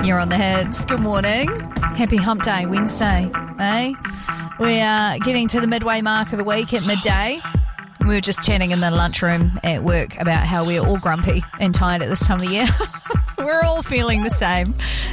You're on the hits. Good morning. Happy Hump Day, Wednesday. We are getting to the midway mark of the week at midday. We were just chatting in the lunchroom at work about how we're all grumpy and tired at this time of the year. We're all feeling the same.